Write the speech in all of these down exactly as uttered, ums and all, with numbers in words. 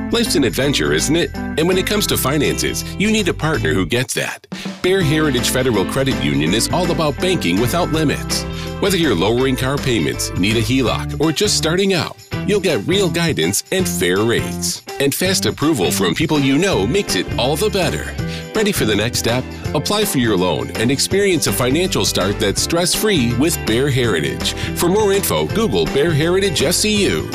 Life's an adventure, isn't it? And when it comes to finances, you need a partner who gets that. Bear Heritage Federal Credit Union is all about banking without limits. Whether you're lowering car payments, need a H E L O C, or just starting out, you'll get real guidance and fair rates. And fast approval from people you know makes it all the better. Ready for the next step? Apply for your loan and experience a financial start that's stress-free with Bear Heritage. For more info, Google Bear Heritage S C U.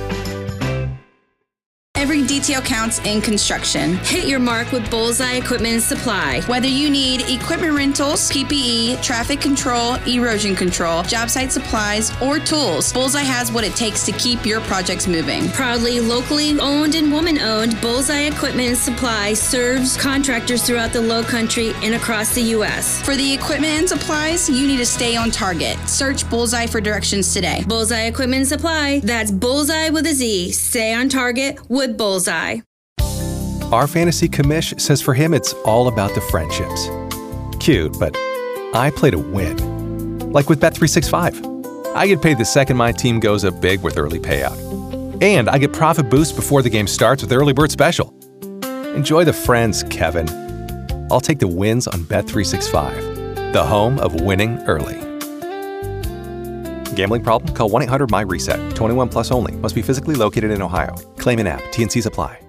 Every detail counts in construction. Hit your mark with Bullseye Equipment and Supply. Whether you need equipment rentals, P P E, traffic control, erosion control, job site supplies, or tools, Bullseye has what it takes to keep your projects moving. Proudly locally owned and woman-owned, Bullseye Equipment and Supply serves contractors throughout the Low Country and across the U S. For the equipment and supplies, you need to stay on target. Search Bullseye for directions today. Bullseye Equipment and Supply. That's Bullseye with a Z. Stay on target with Bullseye. Our fantasy commish says for him it's all about the friendships. Cute, but I play to win. Like with Bet three sixty-five. I get paid the second my team goes up big with early payout. And I get profit boost before the game starts with Early Bird Special. Enjoy the friends, Kevin. I'll take the wins on Bet three sixty-five, the home of winning early. Gambling problem? Call one eight hundred M Y RESET. twenty-one plus only. Must be physically located in Ohio. Claim in app. T N Cs apply.